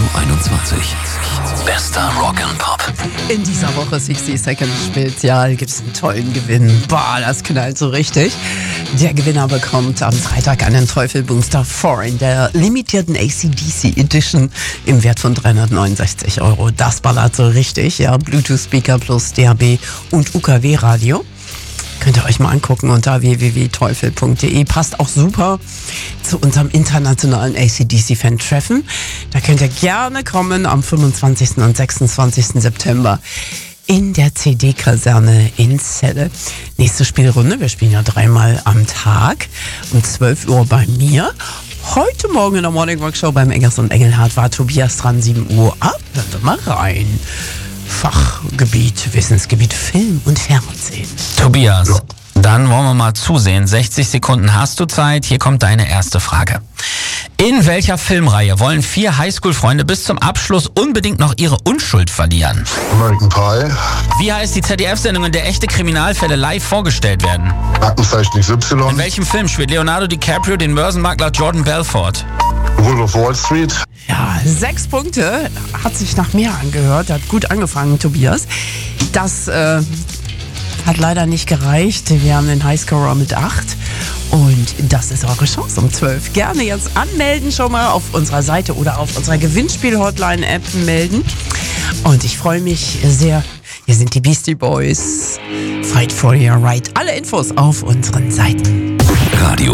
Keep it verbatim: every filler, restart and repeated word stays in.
einundzwanzig. Bester Rock and Pop. In dieser Woche sechzig Second Spezial gibt es einen tollen Gewinn. Boah, das knallt so richtig. Der Gewinner bekommt am Freitag einen Teufel-Booster vier in der limitierten A C D C Edition im Wert von dreihundertneunundsechzig Euro. Das ballert so richtig, ja. Bluetooth-Speaker plus D A B und U K W-Radio. Könnt ihr euch mal angucken unter w w w punkt teufel punkt de. Passt auch super zu unserem internationalen A C D C-Fan-Treffen. Da könnt ihr gerne kommen am fünfundzwanzigsten und sechsundzwanzigsten September in der C D-Kaserne in Celle. Nächste Spielrunde, wir spielen ja dreimal am Tag um zwölf Uhr bei mir. Heute Morgen in der Morning Rock Show beim Eggers und Engelhardt war Tobias dran, sieben Uhr ab. Hören wir mal rein. Fachgebiet, Wissensgebiet Film und Fernsehen. Tobias, ja. Dann wollen wir mal zusehen. sechzig Sekunden hast du Zeit. Hier kommt deine erste Frage. In welcher Filmreihe wollen vier Highschool-Freunde bis zum Abschluss unbedingt noch ihre Unschuld verlieren? American Pie. Wie heißt die Z D F-Sendung, in der echte Kriminalfälle live vorgestellt werden? Aktenzeichen X Y. In welchem Film spielt Leonardo DiCaprio den Börsenmakler Jordan Belfort? Wolf of Wall Street. Ja, sechs Punkte. Hat sich nach mehr angehört. Hat gut angefangen, Tobias. Das äh, hat leider nicht gereicht. Wir haben den Highscorer mit acht. Und das ist eure Chance um zwölf. Gerne jetzt anmelden, schon mal auf unserer Seite oder auf unserer Gewinnspiel-Hotline-App melden. Und ich freue mich sehr. Hier sind die Beastie Boys. Fight for your right. Alle Infos auf unseren Seiten. Radio